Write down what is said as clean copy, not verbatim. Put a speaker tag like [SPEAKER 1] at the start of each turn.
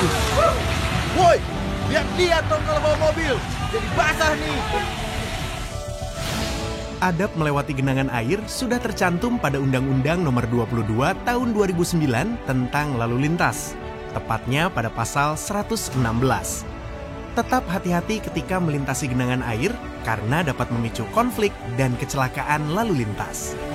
[SPEAKER 1] Woi, lihat dong kalau bawa mobil. Jadi basah nih.
[SPEAKER 2] Adab melewati genangan air sudah tercantum pada Undang-Undang Nomor 22 Tahun 2009 tentang lalu lintas, tepatnya pada pasal 116. Tetap hati-hati ketika melintasi genangan air karena dapat memicu konflik dan kecelakaan lalu lintas.